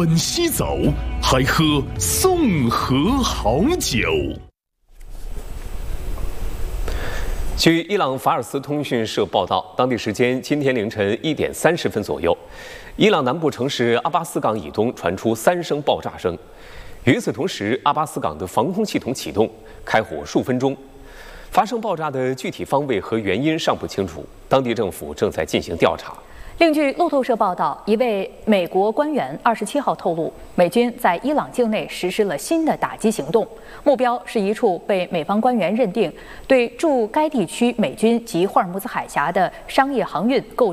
欢洗澡，还喝宋河好酒。 据伊朗法尔斯通讯社报道，当地时间今天凌晨1点30分左右，伊朗南部城市阿巴斯港以东传出3声爆炸声。与此同时，阿巴斯港的防空系统启动，开火数分钟。发生爆炸的具体方位和原因尚不清楚，当地政府正在进行调查。 另据路透社报道，一位美国官员27号透露，美军在伊朗境内实施了新的打击行动，目标是一处被美方官员认定对驻该地区美军及霍尔木兹海峡的商业航运构成